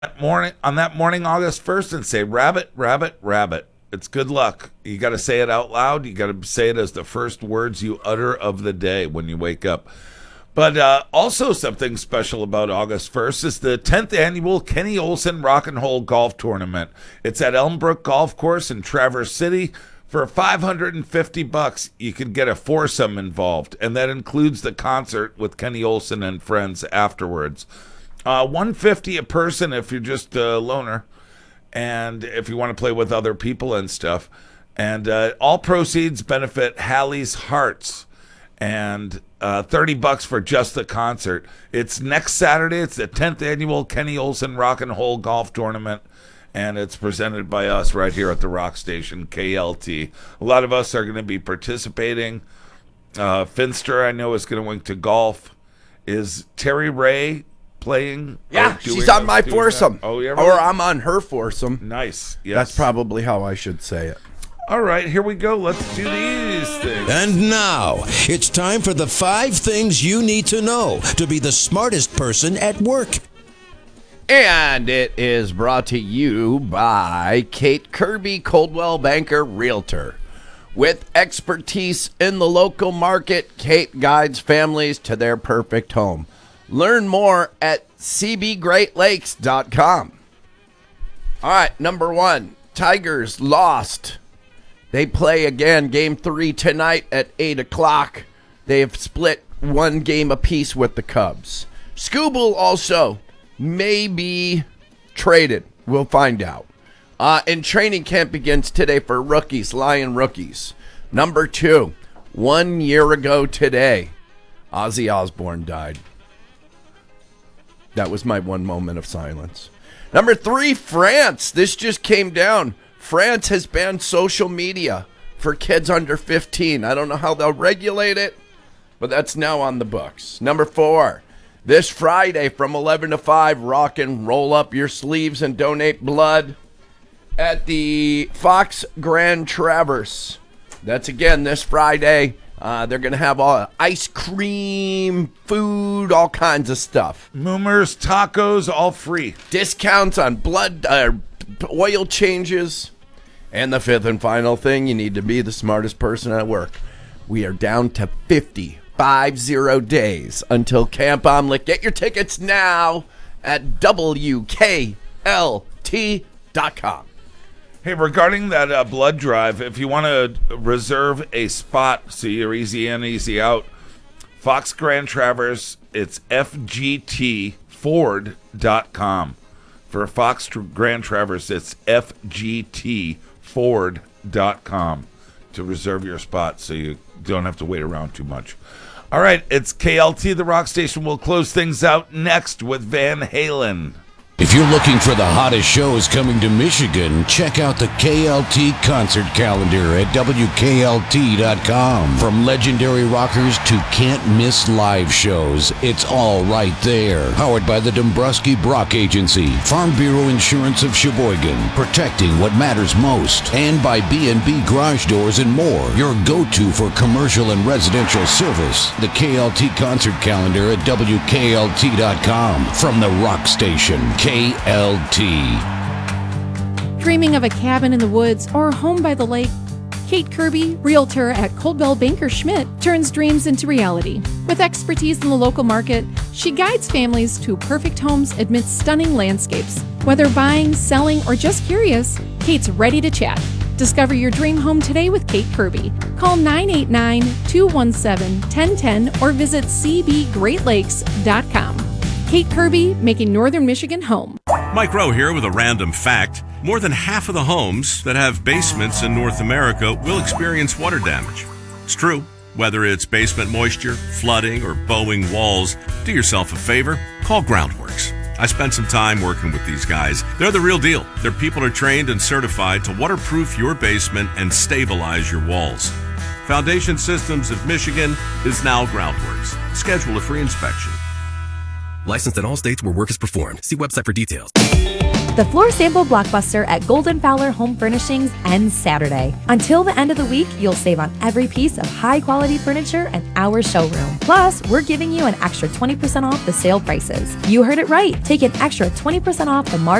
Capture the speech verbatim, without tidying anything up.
that morning on that morning, August first, and say rabbit, rabbit, rabbit. It's good luck. You got to say it out loud. You got to say it as the first words you utter of the day when you wake up. But uh, also something special about August first is the tenth annual Kenny Olson Rock and Roll Golf Tournament. It's at Elmbrook Golf Course in Traverse City. For five hundred fifty bucks, you can get a foursome involved, and that includes the concert with Kenny Olson and friends afterwards. Uh, one hundred fifty dollars a person if you're just a loner, and if you want to play with other people and stuff. And uh, all proceeds benefit Hallie's Hearts, and uh, thirty bucks for just the concert. It's next Saturday. It's the tenth annual Kenny Olson Rock and Roll Golf Tournament, and it's presented by us right here at the Rock Station, K L T. A lot of us are going to be participating. Uh, Finster, I know, is going to wink to golf. Is Terry Ray playing? Yeah, she's on my foursome. That? Oh, yeah, really? Or I'm on her foursome. Nice. Yes. That's probably how I should say it. All right, here we go. Let's do these things. And now, it's time for the five things you need to know to be the smartest person at work. And it is brought to you by Kate Kirby, Coldwell Banker Realtor. With expertise in the local market, Kate guides families to their perfect home. Learn more at c b great lakes dot com. All right, number one, Tigers lost. They play again, game three tonight at eight o'clock. They have split one game apiece with the Cubs. Skubal also may be traded. We'll find out. Uh, and training camp begins today for rookies, Lion rookies. Number two, one year ago today, Ozzy Osbourne died. That was my one moment of silence. Number three, France. This just came down. France has banned social media for kids under fifteen. I don't know how they'll regulate it, but that's now on the books. Number four, this Friday from eleven to five, rock and roll up your sleeves and donate blood at the Fox Grand Traverse. That's again this Friday. Uh, they're going to have all ice cream, food, all kinds of stuff. Moomers, tacos, all free. Discounts on blood, uh, oil changes. And the fifth and final thing, you need to be the smartest person at work. We are down to fifty, five zero days until Camp Omelet. Get your tickets now at W K L T dot com. Hey, regarding that uh, blood drive, if you want to reserve a spot so you're easy in, easy out, Fox Grand Traverse, it's F G T Ford dot com. For Fox Grand Traverse, it's F G T Ford dot com to reserve your spot so you don't have to wait around too much. All right, it's K L T, the Rock Station. We'll close things out next with Van Halen. If you're looking for the hottest shows coming to Michigan, check out the K L T concert calendar at W K L T dot com. From legendary rockers to can't-miss live shows, it's all right there. Powered by the Dombrowski Brock Agency, Farm Bureau Insurance of Sheboygan, protecting what matters most, and by B and B Garage Doors and more, your go-to for commercial and residential service. The K L T concert calendar at W K L T dot com. From the Rock Station, K L T. Dreaming of a cabin in the woods or home by the lake? Kate Kirby, realtor at Coldwell Banker Schmidt, turns dreams into reality. With expertise in the local market, she guides families to perfect homes amidst stunning landscapes. Whether buying, selling, or just curious, Kate's ready to chat. Discover your dream home today with Kate Kirby. Call nine eight nine, two one seven, one zero one zero or visit c b great lakes dot com. Kate Kirby, making Northern Michigan home. Mike Rowe here with a random fact. More than half of the homes that have basements in North America will experience water damage. It's true. Whether it's basement moisture, flooding, or bowing walls, do yourself a favor, call Groundworks. I spent some time working with these guys. They're the real deal. Their people are trained and certified to waterproof your basement and stabilize your walls. Foundation Systems of Michigan is now Groundworks. Schedule a free inspection. Licensed in all states where work is performed. See website for details. The floor sample blockbuster at Golden Fowler Home Furnishings ends Saturday. Until the end of the week, you'll save on every piece of high-quality furniture in our showroom. Plus, we're giving you an extra twenty percent off the sale prices. You heard it right. Take an extra twenty percent off the March